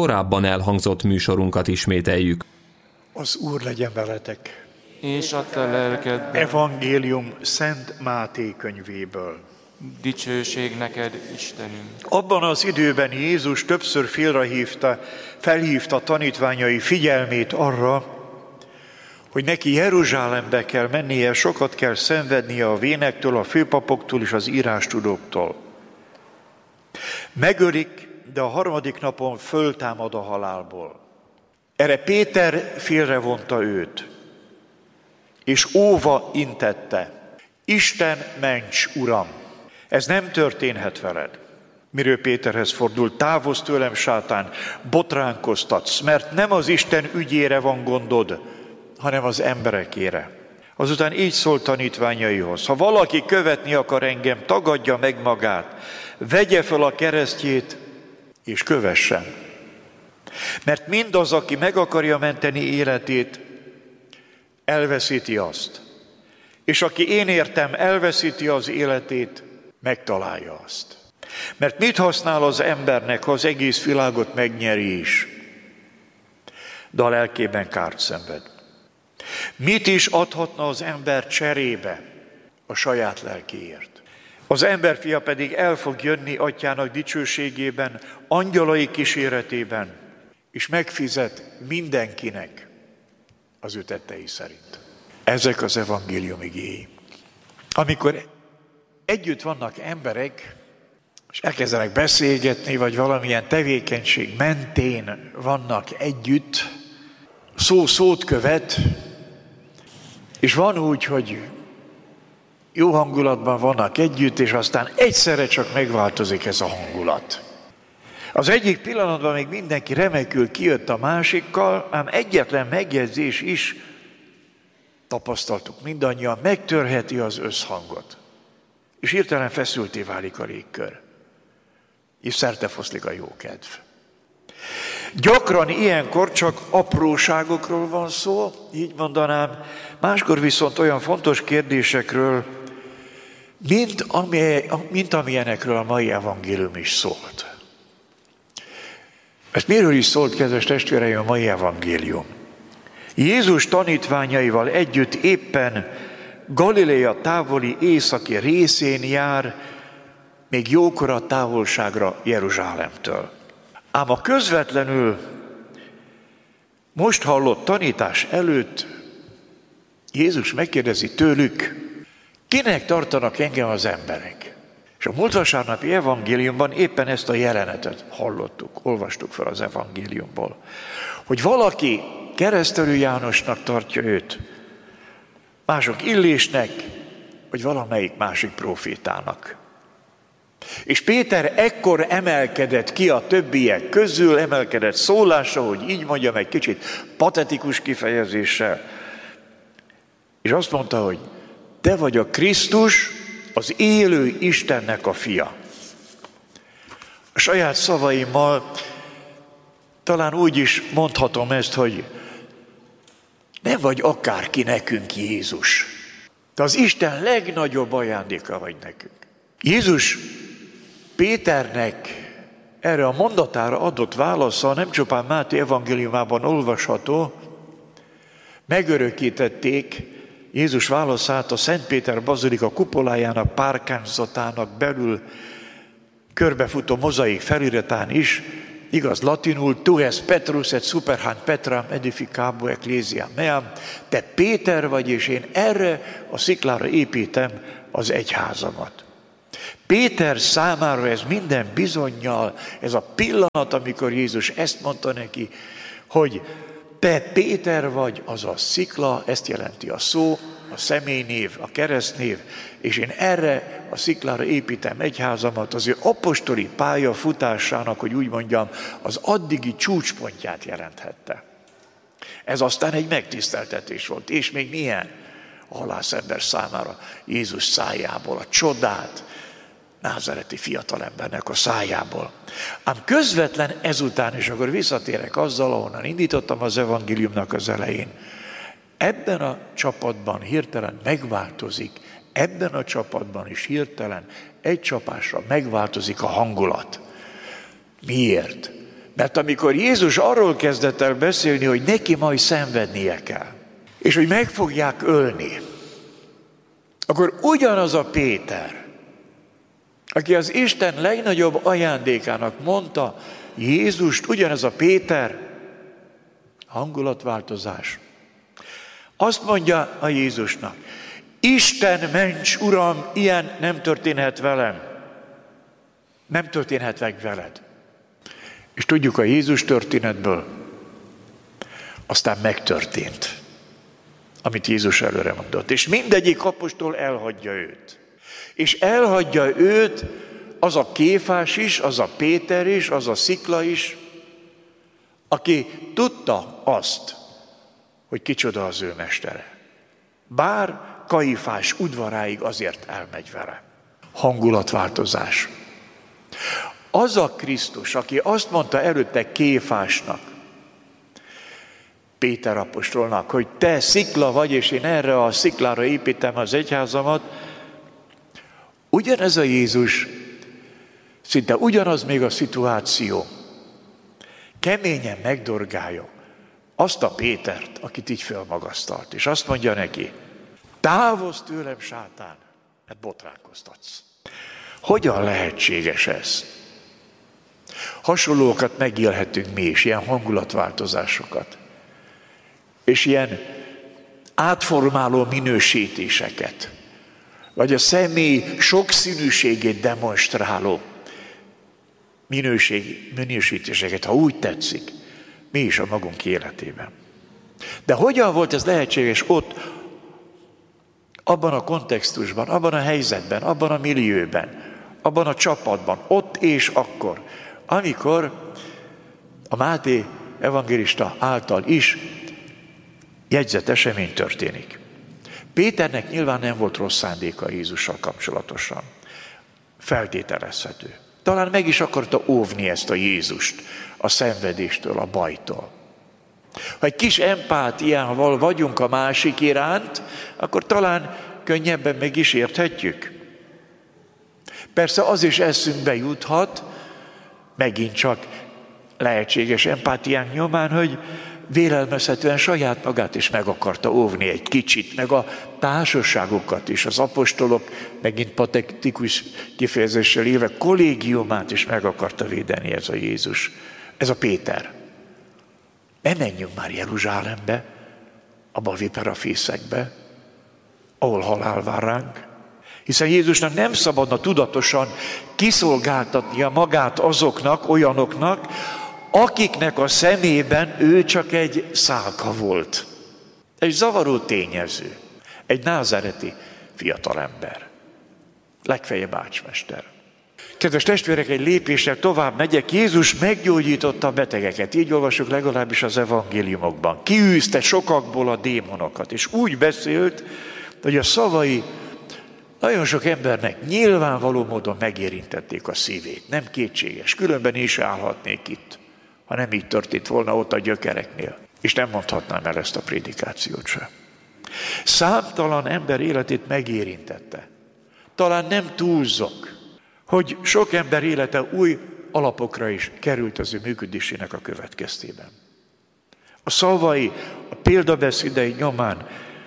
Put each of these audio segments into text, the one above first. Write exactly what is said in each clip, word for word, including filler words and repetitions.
korábban elhangzott műsorunkat ismételjük. Az Úr legyen veletek. És a te lelkedben. Evangélium Szent Máté könyvéből. Dicsőség neked, Istenünk. Abban az időben Jézus többször félrehívta, felhívta tanítványai figyelmét arra, hogy neki Jeruzsálembe kell mennie, sokat kell szenvednie a vénektől, a főpapoktól és az írástudóktól. Megölik, de a harmadik napon föltámad a halálból. Erre Péter félrevonta őt, és óva intette: Isten ments, Uram! Ez nem történhet veled. Miről Péterhez fordult: távozz tőlem, sátán, botránkoztatsz, mert nem az Isten ügyére van gondod, hanem az emberekére. Azután így szólt tanítványaihoz: ha valaki követni akar engem, tagadja meg magát, vegye fel a keresztjét, és kövessen. Mert mindaz, aki meg akarja menteni életét, elveszíti azt. És aki én értem, elveszíti az életét, megtalálja azt. Mert mit használ az embernek, ha az egész világot megnyeri is, de a lelkében kárt szenved? Mit is adhatna az ember cserébe a saját lelkéért? Az emberfia pedig el fog jönni atyának dicsőségében, angyalai kíséretében, és megfizet mindenkinek az ő tettei szerint. Ezek az evangélium igéi. Amikor együtt vannak emberek, és elkezdenek beszélgetni, vagy valamilyen tevékenység mentén vannak együtt, szó szót követ, és van úgy, hogy jó hangulatban vannak együtt, és aztán egyszerre csak megváltozik ez a hangulat. Az egyik pillanatban még mindenki remekül kijött a másikkal, ám egyetlen megjegyzés is, tapasztaltuk mindannyian, megtörheti az összhangot. És hirtelen feszülté válik a légkör. És szertefoszlik a jókedv. Gyakran ilyenkor csak apróságokról van szó, így mondanám, máskor viszont olyan fontos kérdésekről, mint, ami, mint amilyenekről a mai evangélium is szólt. Ezt miről is szólt, kedves testvéreim, a mai evangélium? Jézus tanítványaival együtt éppen Galilea távoli északi részén jár, még jókora távolságra Jeruzsálemtől. Ám a közvetlenül most hallott tanítás előtt Jézus megkérdezi tőlük: kinek tartanak engem az emberek? És a múlt vasárnapi evangéliumban éppen ezt a jelenetet hallottuk, olvastuk fel az evangéliumból, hogy valaki Keresztelő Jánosnak tartja őt, mások Illésnek, vagy valamelyik másik prófétának. És Péter ekkor emelkedett ki a többiek közül, emelkedett szólása, hogy így mondjam, egy kicsit patetikus kifejezéssel, és azt mondta, hogy te vagy a Krisztus, az élő Istennek a fia. A saját szavaimmal talán úgy is mondhatom ezt, hogy nem vagy akárki nekünk, Jézus. Te az Isten legnagyobb ajándéka vagy nekünk. Jézus Péternek erre a mondatára adott válasza nem csupán Máté evangéliumában olvasható, megörökítették Jézus válaszát a Szent Péter bazilika kupolájának párkányzatának belül körbefutó mozaik feliratán is, igaz latinul: tu es Petrus et super han Petram edificabo ecclesia meam, te Péter vagy, és én erre a sziklára építem az egyházamat. Péter számára ez minden bizonnyal, ez a pillanat, amikor Jézus ezt mondta neki, hogy te Péter vagy, az a szikla, ezt jelenti a szó, a személynév, a keresztnév, és én erre a sziklára építem egyházamat, az ő apostoli pályafutásának, hogy úgy mondjam, az addigi csúcspontját jelenthette. Ez aztán egy megtiszteltetés volt, és még milyen a halászember számára Jézus szájából, a csodát, názareti fiatalembernek a szájából. Ám közvetlen ezután, és akkor visszatérek azzal, ahonnan indítottam az evangéliumnak az elején, ebben a csapatban hirtelen megváltozik, ebben a csapatban is hirtelen egy csapásra megváltozik a hangulat. Miért? Mert amikor Jézus arról kezdett el beszélni, hogy neki majd szenvednie kell, és hogy meg fogják ölni, akkor ugyanaz a Péter, aki az Isten legnagyobb ajándékának mondta Jézust, ugyanez a Péter, hangulatváltozás, azt mondja a Jézusnak, Isten ments, Uram, ilyen nem történhet velem. Nem történhet meg veled. És tudjuk a Jézus történetből, aztán megtörtént, amit Jézus előre mondott. És mindegyik apostol elhagyja őt. És elhagyja őt az a Kéfás is, az a Péter is, az a Szikla is, aki tudta azt, hogy kicsoda az ő mestere. Bár Kaifás udvaráig azért elmegy vele. Hangulatváltozás. Az a Krisztus, aki azt mondta előtte Kéfásnak, Péter apostolnak, hogy te szikla vagy, és én erre a sziklára építem az egyházamat, ugyanez a Jézus, szinte ugyanaz még a szituáció, keményen megdorgálja azt a Pétert, akit így fölmagasztalt, és azt mondja neki, távozz tőlem, sátán, mert botránkoztatsz. Hogyan lehetséges ez? Hasonlókat megélhetünk mi is, ilyen hangulatváltozásokat, és ilyen átformáló minősítéseket, vagy a személy sokszínűségét demonstráló minőség, minősítéseket, ha úgy tetszik, mi is a magunk életében. De hogyan volt ez lehetséges ott, abban a kontextusban, abban a helyzetben, abban a millióben, abban a csapatban, ott és akkor, amikor a Máté evangélista által is jegyzett esemény történik. Péternek nyilván nem volt rossz szándéka Jézussal kapcsolatosan. Feltételezhető. Talán meg is akarta óvni ezt a Jézust a szenvedéstől, a bajtól. Ha egy kis empátiával vagyunk a másik iránt, akkor talán könnyebben meg is érthetjük. Persze az is eszünkbe juthat, megint csak lehetséges empátiánk nyomán, hogy vélelmezhetően saját magát is meg akarta óvni egy kicsit, meg a társaságokat is, az apostolok, megint patetikus kifejezéssel élve, kollégiumát is meg akarta védeni ez a Jézus, ez a Péter. Ne menjünk már Jeruzsálembe, abba a viperafészekbe, ahol halál vár ránk. Hiszen Jézusnak nem szabadna tudatosan kiszolgáltatnia magát azoknak, olyanoknak, akiknek a szemében ő csak egy szálka volt. Egy zavaró tényező. Egy názáreti fiatalember. Legfeljebb ácsmester. Kedves testvérek, egy lépéssel tovább megyek. Jézus meggyógyította a betegeket. Így olvasjuk legalábbis az evangéliumokban. Kiűzte sokakból a démonokat. És úgy beszélt, hogy a szavai nagyon sok embernek nyilvánvaló módon megérintették a szívét. Nem kétséges. Különben is állhatnék itt, ha nem így történt volna ott a gyökereknél. És nem mondhatnám el ezt a prédikációt sem. Számtalan ember életét megérintette. Talán nem túlzok, hogy sok ember élete új alapokra is került az ő működésének a következtében. A szavai, a példabeszédei nyomán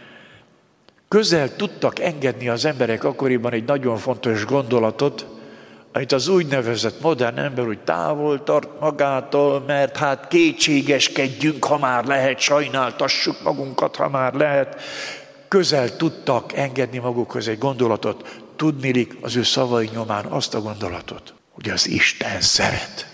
közel tudtak engedni az emberek akkoriban egy nagyon fontos gondolatot, amit az úgynevezett modern ember úgy távol tart magától, mert hát kétségeskedjünk, ha már lehet, sajnáltassuk magunkat, ha már lehet. Közel tudtak engedni magukhoz egy gondolatot, tudnilik az ő szavai nyomán azt a gondolatot, hogy az Isten szeret.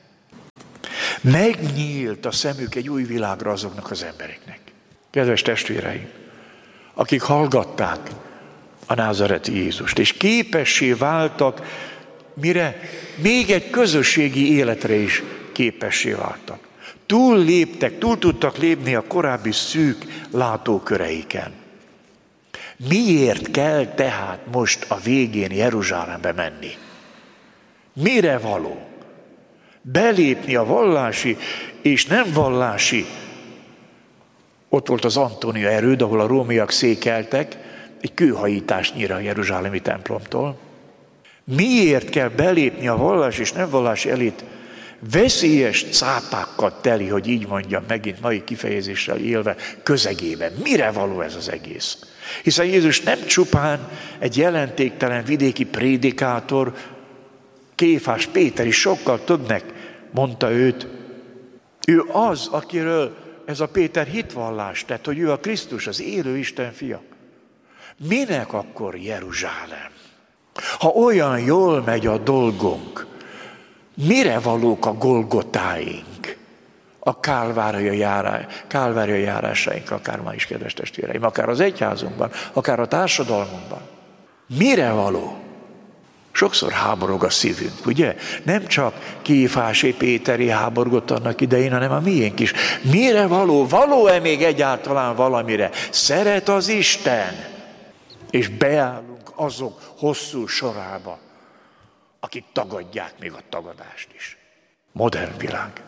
Megnyílt a szemük egy új világra azoknak az embereknek. Kedves testvéreim, akik hallgatták a názáreti Jézust, és képessé váltak, mire még egy közösségi életre is képessé váltak. Túl léptek, túl tudtak lépni a korábbi szűk látóköreiken. Miért kell tehát most a végén Jeruzsálembe menni? Mire való? Belépni a vallási és nem vallási. Ott volt az Antónia erőd, ahol a rómaiak székeltek, egy kőhajításnyira a jeruzsálemi templomtól. Miért kell belépni a vallás és nem vallás elét veszélyes cápákkal teli, hogy így mondjam, megint mai kifejezéssel élve, közegében. Mire való ez az egész? Hiszen Jézus nem csupán egy jelentéktelen vidéki prédikátor, Kéfás Péter is sokkal többnek mondta őt. Ő az, akiről ez a Péter hitvallást tett, hogy ő a Krisztus, az élő Isten fia. Minek akkor Jeruzsálem? Ha olyan jól megy a dolgunk, mire valók a Golgotáink, a Kálvária, járá, Kálvária járásaink, akár ma is, kedves testvéreim, akár az egyházunkban, akár a társadalmunkban? Mire való? Sokszor háborog a szívünk, ugye? Nem csak Kéfási Péteri háborgott annak idején, hanem a miénk is. Mire való? Való-e még egyáltalán valamire? Szeret az Isten, és beállunk azok hosszú sorába, akik tagadják még a tagadást is. Modern világ.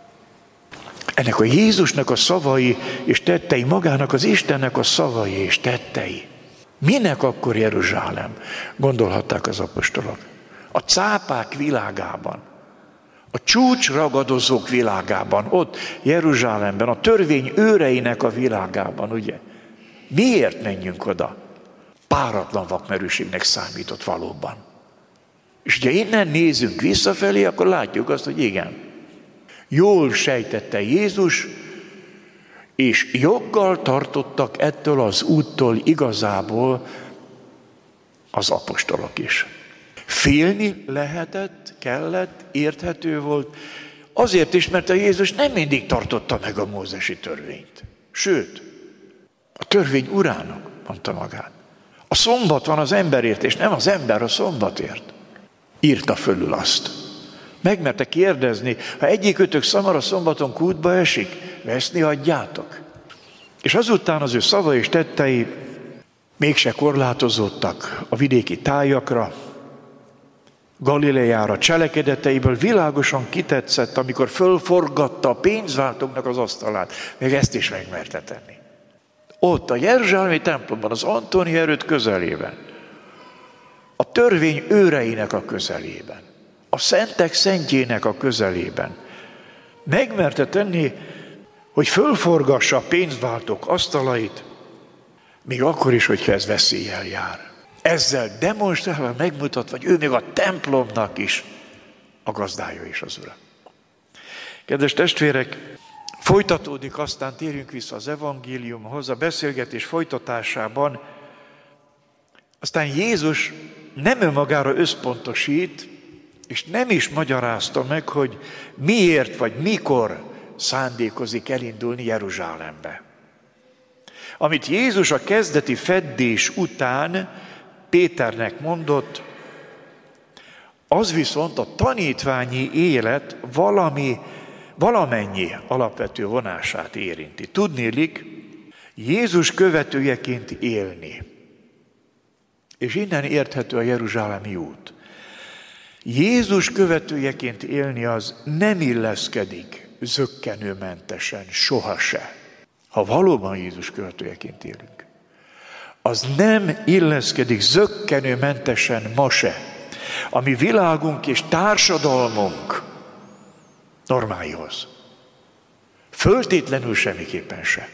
Ennek a Jézusnak a szavai és tettei, magának az Istennek a szavai és tettei. Minek akkor Jeruzsálem? Gondolhatták az apostolok. A cápák világában, a csúcsragadozók világában, ott Jeruzsálemben, a törvény őreinek a világában, ugye? Miért menjünk oda? Páratlan vakmerőségnek számított valóban. És ugye innen nézünk visszafelé, akkor látjuk azt, hogy igen, jól sejtette Jézus, és joggal tartottak ettől az úttól igazából az apostolok is. Félni lehetett, kellett, érthető volt, azért is, mert a Jézus nem mindig tartotta meg a mózesi törvényt. Sőt, a törvény urának mondta magát. A szombat van az emberért, és nem az ember a szombatért. Írta fölül azt. Megmerte kérdezni, ha egyikőtök szamara szombaton kútba esik, veszni hagyjátok. És azután az ő szava és tettei mégse korlátozottak a vidéki tájakra, Galileára, cselekedeteiből világosan kitetszett, amikor fölforgatta a pénzváltóknak az asztalát, még ezt is megmerte tenni. Ott a jeruzsálemi templomban, az Antoni erőd közelében, a törvény őreinek a közelében, a szentek szentjének a közelében megmerte tenni, hogy fölforgassa a pénzváltók asztalait, még akkor is, hogyha ez veszéllyel jár. Ezzel demonstrálva megmutatva, hogy ő még a templomnak is a gazdája és az ura. Kedves testvérek, folytatódik, aztán térjünk vissza az evangéliumhoz, a beszélgetés folytatásában. Aztán Jézus nem önmagára összpontosít, és nem is magyarázta meg, hogy miért vagy mikor szándékozik elindulni Jeruzsálembe. Amit Jézus a kezdeti feddés után Péternek mondott, az viszont a tanítványi élet valami, valamennyi alapvető vonását érinti. Tudnélik, Jézus követőjeként élni. És innen érthető a jeruzsálemi út. Jézus követőjeként élni az nem illeszkedik zökkenőmentesen, sohase. Ha valóban Jézus követőjeként élünk, az nem illeszkedik zökkenőmentesen ma se a mi világunk és társadalmunk normáihoz. Föltétlenül semmiképpen se.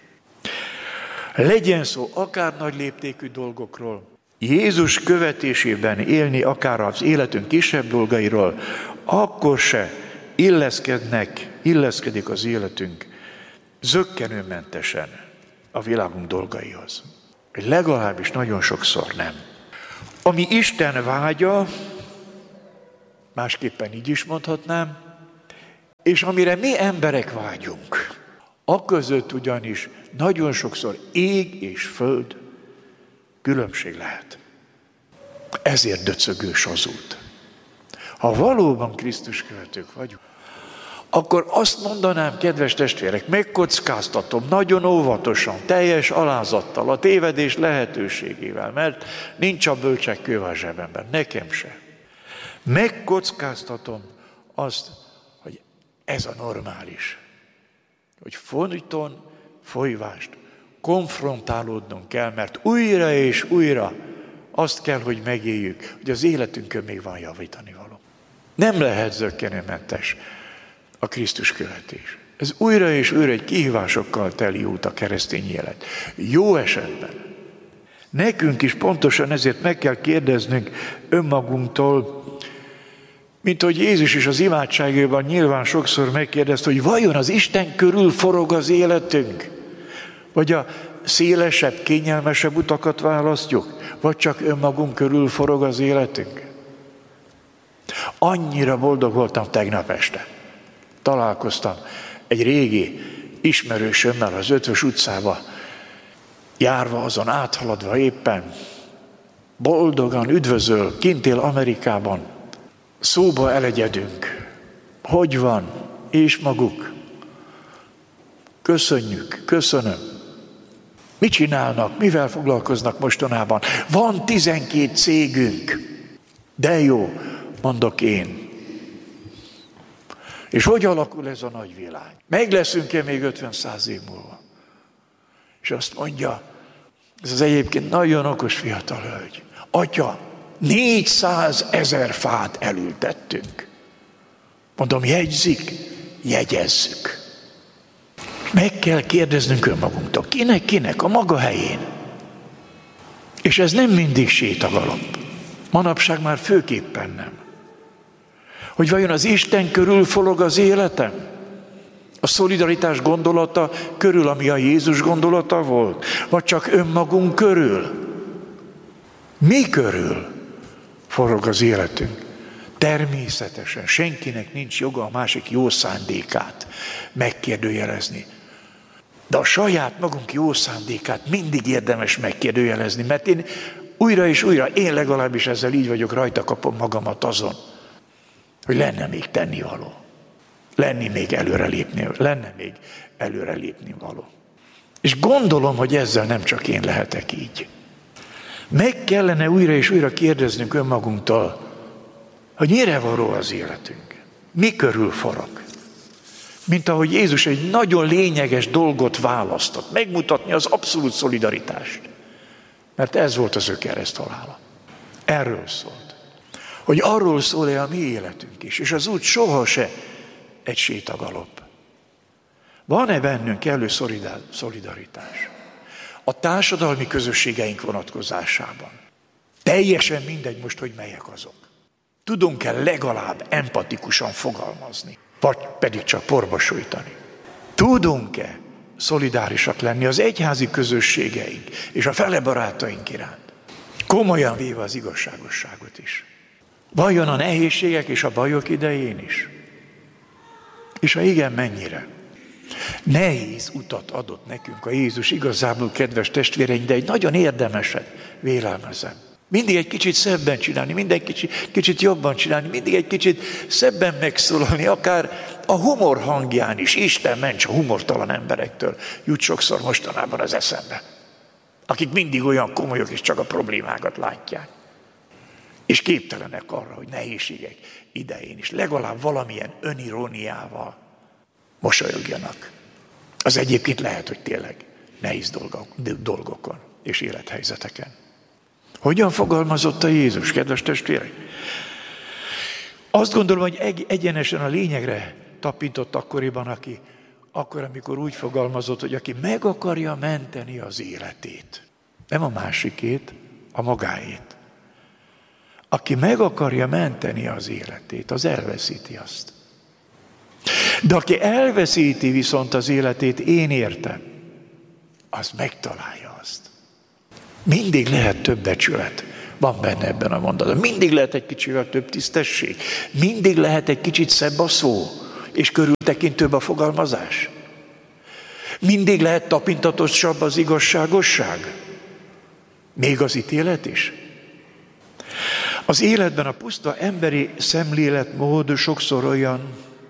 Legyen szó akár nagy léptékű dolgokról, Jézus követésében élni, akár az életünk kisebb dolgairól, akkor se illeszkednek, illeszkedik az életünk zökkenőmentesen a világunk dolgaihoz. Legalábbis nagyon sokszor nem. Ami Isten vágya, másképpen így is mondhatnám, és amire mi emberek vágyunk, aközött ugyanis nagyon sokszor ég és föld különbség lehet. Ezért döcögős az út. Ha valóban Krisztus követők vagyunk, akkor azt mondanám, kedves testvérek, megkockáztatom nagyon óvatosan, teljes alázattal, a tévedés lehetőségével, mert nincs a bölcsek kőve a zsebemben, nekem se. Megkockáztatom azt, hogy ez a normális, hogy folyton, folyvást, konfrontálódnunk kell, mert újra és újra azt kell, hogy megéljük, hogy az életünkön még van javítani való. Nem lehet zökkenőmentes a Krisztus követés. Ez újra és újra egy kihívásokkal teli út a keresztény élet. Jó esetben. Nekünk is pontosan ezért meg kell kérdeznünk önmagunktól, mint hogy Jézus is az imádságában nyilván sokszor megkérdezte, hogy vajon az Isten körül forog az életünk? Vagy a szélesebb, kényelmesebb utakat választjuk? Vagy csak önmagunk körül forog az életünk? Annyira boldog voltam tegnap este. Találkoztam egy régi ismerősömmel az Ötvös utcába, járva azon, áthaladva éppen, boldogan üdvözöl, kint él Amerikában. Szóba elegyedünk. Hogy van? És maguk? Köszönjük, köszönöm. Mit csinálnak? Mivel foglalkoznak mostanában? Van tizenkét cégünk. De jó, mondok én. És hogy alakul ez a nagy világ? Meg leszünk-e még ötven-száz év múlva? És azt mondja, ez az egyébként nagyon okos fiatal hölgy. Atya, négyszázezer fát elültettünk. Mondom, jegyzik? Jegyezzük. Meg kell kérdeznünk önmagunktól. Kinek, kinek? A maga helyén. És ez nem mindig sétagalop. Manapság már főképpen nem. Hogy vajon az Isten körül forog az életem? A szolidaritás gondolata körül, ami a Jézus gondolata volt? Vagy csak önmagunk körül? Mi körül forog az életünk? Természetesen senkinek nincs joga a másik jó szándékát megkérdőjelezni. De a saját magunk jó szándékát mindig érdemes megkérdőjelezni, mert én újra és újra, én legalábbis ezzel így vagyok, rajta kapom magamat azon, hogy lenne még tennivaló. Lenni még előrelépni, lenne még előrelépni való. És gondolom, hogy ezzel nem csak én lehetek így. Meg kellene újra és újra kérdeznünk önmagunktól, hogy mire való az életünk. Mi körül forog. Mint ahogy Jézus egy nagyon lényeges dolgot választott. Megmutatni az abszolút szolidaritást. Mert ez volt az ő kereszthalála. Erről szólt. Hogy arról szól-e a mi életünk is. És az út soha se egy sétagalop. Van-e bennünk kellő szolidaritás? A társadalmi közösségeink vonatkozásában. Teljesen mindegy most, hogy melyek azok. Tudunk-e legalább empatikusan fogalmazni, vagy pedig csak porba sújtani? Tudunk-e szolidárisak lenni az egyházi közösségeink és a fele barátaink iránt? Komolyan véve az igazságosságot is. Vajon a nehézségek és a bajok idején is? És ha igen, mennyire? Nehéz utat adott nekünk a Jézus, igazából, kedves testvéreink, de egy nagyon érdemeset vélelmezem. Mindig egy kicsit szebben csinálni, mindig kicsit, kicsit jobban csinálni, mindig egy kicsit szebben megszólalni, akár a humor hangján is. Isten ments a humortalan emberektől, jut sokszor mostanában az eszembe. Akik mindig olyan komolyak és csak a problémákat látják. És képtelenek arra, hogy nehézségek idején is legalább valamilyen öniróniával mosolyogjanak. Az egyébként lehet, hogy tényleg nehéz dolgok, dolgokon és élethelyzeteken. Hogyan fogalmazott a Jézus, kedves testvérek? Azt gondolom, hogy egy, egyenesen a lényegre tapintott akkoriban, aki, akkor, amikor úgy fogalmazott, hogy aki meg akarja menteni az életét, nem a másikét, a magáét. Aki meg akarja menteni az életét, az elveszíti azt. De aki elveszíti viszont az életét, én értem, az megtalálja azt. Mindig lehet több becsület. Van benne ebben a mondatban. Mindig lehet egy kicsivel több tisztesség. Mindig lehet egy kicsit szebb a szó, és körültekintőbb a fogalmazás. Mindig lehet tapintatosabb az igazságosság. Még az ítélet is. Az életben a puszta emberi szemléletmód sokszor olyan,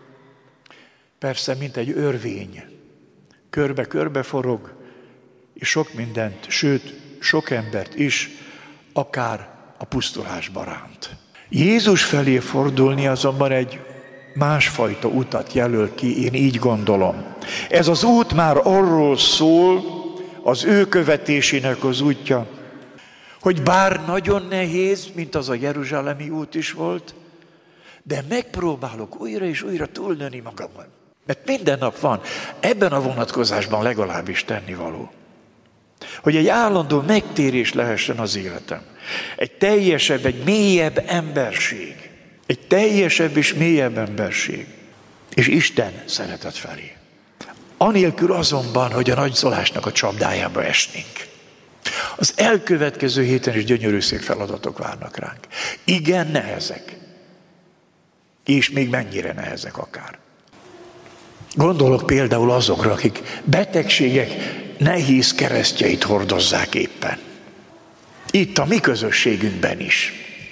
persze, mint egy örvény. Körbe-körbe forog, és sok mindent, sőt, sok embert is, akár a pusztulásba ránt. Jézus felé fordulni azonban egy másfajta utat jelöl ki, én így gondolom. Ez az út már arról szól, az ő követésének az útja, hogy bár nagyon nehéz, mint az a jeruzsálemi út is volt, De megpróbálok újra és újra túlnőni magamon. Mert minden nap van, ebben a vonatkozásban legalábbis tennivaló. Hogy egy állandó megtérés lehessen az életem. Egy teljesebb, egy mélyebb emberség. Egy teljesebb és mélyebb emberség. És Isten szeretet felé. Anélkül azonban, hogy a nagyzolásnak a csapdájába esnénk. Az elkövetkező héten is gyönyörű szép feladatok várnak ránk. Igen, nehezek. És még mennyire nehezek akár. Gondolok például azokra, akik betegségek nehéz keresztjeit hordozzák éppen. Itt a mi közösségünkben is.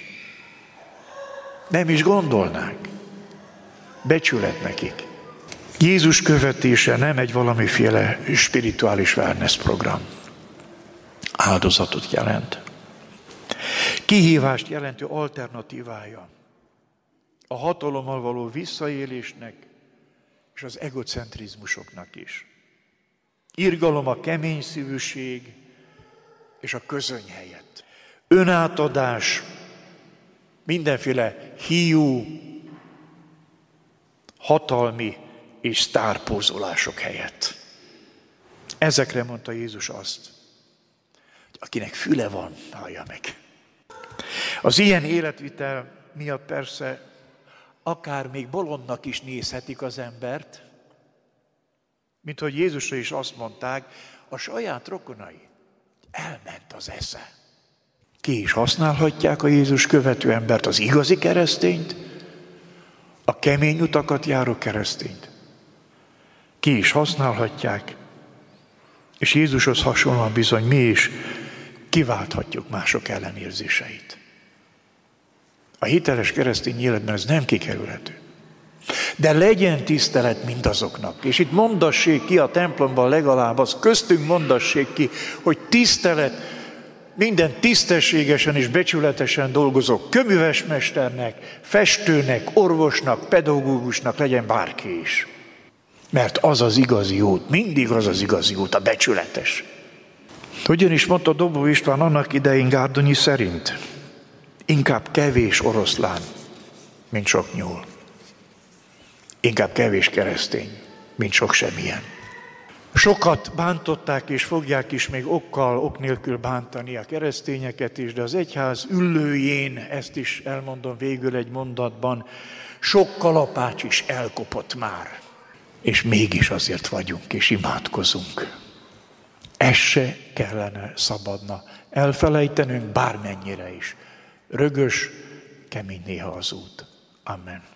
Nem is gondolnánk. Becsület nekik. Jézus követése nem egy valamiféle spirituális wellness program. Áldozatot jelent. Kihívást jelentő alternatívája a hatalommal való visszaélésnek és az egocentrizmusoknak is. Irgalom a kemény szívűség és a közöny helyett. Önátadás, mindenféle hiú, hatalmi és sztárpózolások helyett. Ezekre mondta Jézus azt, hogy akinek füle van, hallja meg. Az ilyen életvitel miatt persze akár még bolondnak is nézhetik az embert, mint hogy Jézusra is azt mondták, a saját rokonai, elment az esze. Ki is használhatják a Jézus követő embert, az igazi keresztényt, a kemény utakat járó keresztényt. Ki is használhatják, és Jézushoz hasonlóan bizony mi is kiválthatjuk mások ellenérzéseit. A hiteles keresztény életben ez nem kikerülhető. De legyen tisztelet mindazoknak. És itt mondassék ki a templomban legalább, az köztünk mondassék ki, hogy tisztelet minden tisztességesen és becsületesen dolgozó köművesmesternek, festőnek, orvosnak, pedagógusnak legyen bárki is. Mert az az igazi út, mindig az az igazi út, a becsületes. Hogyan is mondta Dobó István annak idején Gárdonyi szerint? Inkább kevés oroszlán, mint sok nyúl. Inkább kevés keresztény, mint sok semmilyen. Sokat bántották és fogják is még okkal, ok nélkül bántani a keresztényeket is, de az egyház üllőjén, ezt is elmondom végül egy mondatban, sok kalapács is elkopott már. És mégis azért vagyunk és imádkozunk. Ez se kellene, szabadna elfelejtenünk bármennyire is. Rögös, kemény néha az út. Amen.